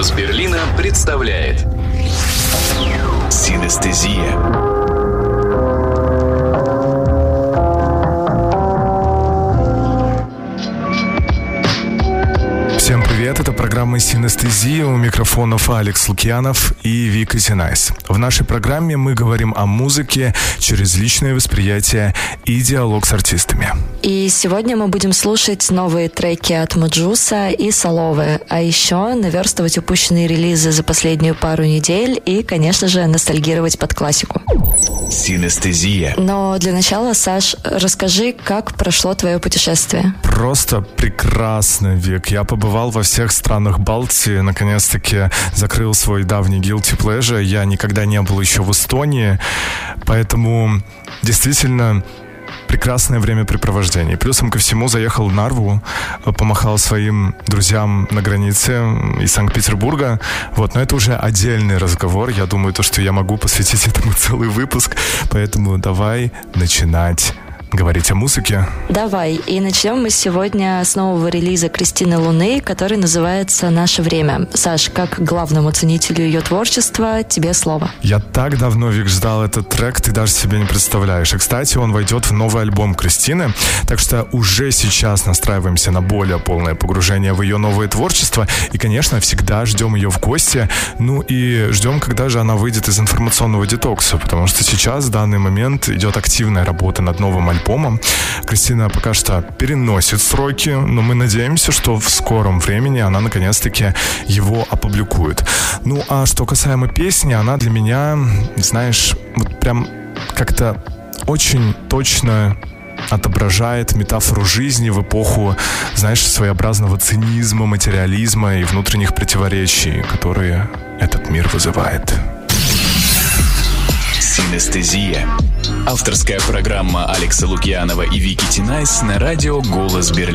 «Голос Берлина» представляет «Синестезия». Всем привет, это программа «Синестезия», у микрофонов Алекс Лукьянов и Вика Зинайс. В нашей программе мы говорим о музыке через личное восприятие и диалог с артистами. И сегодня мы будем слушать новые треки от Моджуса и Соловы, а еще наверстывать упущенные релизы за последнюю пару недель и, конечно же, ностальгировать под классику. Синестезия. Но для начала, Саш, расскажи, как прошло твое путешествие. Просто прекрасно, Вик. Я побывал во всех странах Балтии, наконец-таки закрыл свой давний guilty pleasure. Я никогда не был еще в Эстонии, поэтому действительно прекрасное времяпрепровождение. Плюсом ко всему заехал в Нарву, помахал своим друзьям на границе из Санкт-Петербурга. Но это уже отдельный разговор. Я думаю, что я могу посвятить этому целый выпуск. Поэтому давай начинать говорить о музыке. Давай. И начнем мы сегодня с нового релиза Кристины Луны, который называется «Наше время». Саш, как главному ценителю ее творчества, тебе слово. Я так давно, Вик, ждал этот трек, ты даже себе не представляешь. И, кстати, он войдет в новый альбом Кристины, так что уже сейчас настраиваемся на более полное погружение в ее новое творчество. И, конечно, всегда ждем ее в гости. И ждем, когда же она выйдет из информационного детокса, потому что сейчас, в данный момент, идет активная работа над новым альбомом. Кристина пока что переносит сроки, но мы надеемся, что в скором времени она наконец-таки его опубликует. А что касаемо песни, она для меня, знаешь, прям как-то очень точно отображает метафору жизни в эпоху, знаешь, своеобразного цинизма, материализма и внутренних противоречий, которые этот мир вызывает. Синестезия. Авторская программа Алекса Лукьянова и Вики Зинайс на радио «Голос Берлина».